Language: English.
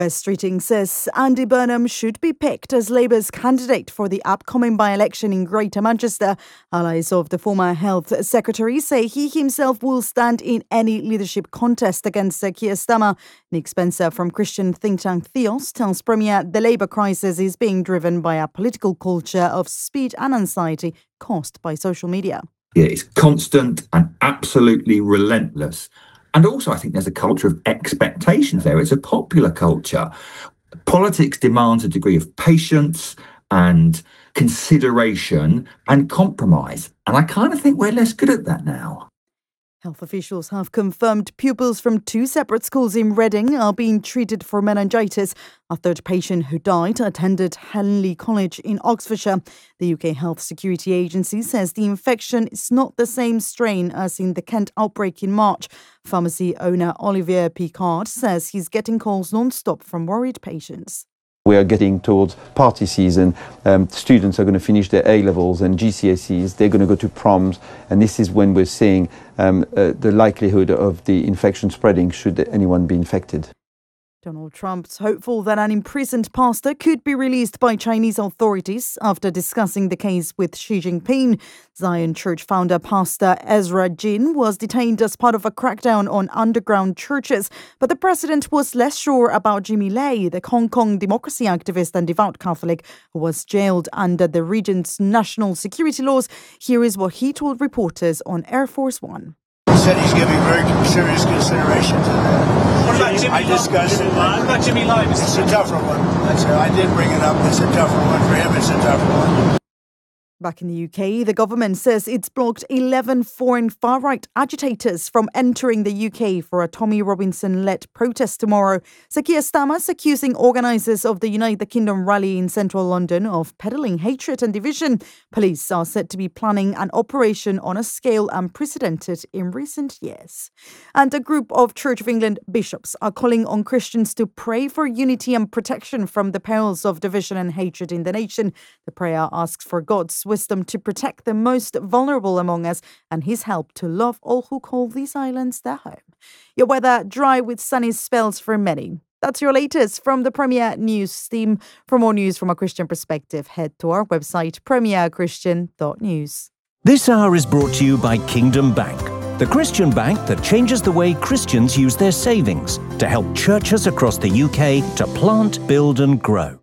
West Streeting says Andy Burnham should be picked as Labour's candidate for the upcoming by-election in Greater Manchester. Allies of the former Health Secretary say he himself will stand in any leadership contest against Keir Starmer. Nick Spencer from Christian think tank Theos tells Premier the Labour crisis is being driven by a political culture of speed and anxiety caused by social media. Yeah, it's constant and absolutely relentless. And also, I think there's a culture of expectations there. It's a popular culture. Politics demands a degree of patience and consideration and compromise. And I kind of think we're less good at that now. Health officials have confirmed pupils from 2 separate schools in Reading are being treated for meningitis. A third patient who died attended Henley College in Oxfordshire. The UK Health Security Agency says the infection is not the same strain as in the Kent outbreak in March. Pharmacy owner Olivier Picard says he's getting calls non-stop from worried patients. We are getting towards party season. Students are going to finish their A-levels and GCSEs. They're going to go to proms. And this is when we're seeing the likelihood of the infection spreading should anyone be infected. Donald Trump's hopeful that an imprisoned pastor could be released by Chinese authorities after discussing the case with Xi Jinping. Zion Church founder Pastor Ezra Jin was detained as part of a crackdown on underground churches, but the president was less sure about Jimmy Lai, the Hong Kong democracy activist and devout Catholic who was jailed under the region's national security laws. Here is what he told reporters on Air Force One. He said he's giving very serious consideration to that. What about Jimmy Lai? I discussed it. What about Jimmy Lai? It's a tougher one. I did bring it up. It's a tougher one for him. It's a tougher one. Back in the UK, the government says it's blocked 11 foreign far-right agitators from entering the UK for a Tommy Robinson-led protest tomorrow. Sir Keir Starmer's accusing organisers of the Unite the Kingdom rally in central London of peddling hatred and division. Police are said to be planning an operation on a scale unprecedented in recent years. And a group of Church of England bishops are calling on Christians to pray for unity and protection from the perils of division and hatred in the nation. The prayer asks for God's wisdom to protect the most vulnerable among us and his help to love all who call these islands their home. Your weather dry with sunny spells for many. That's your latest from the Premier News team. For more news from a Christian perspective, head to our website premierchristian.news. This hour is brought to you by Kingdom Bank, the Christian bank that changes the way Christians use their savings to help churches across the UK to plant, build and grow.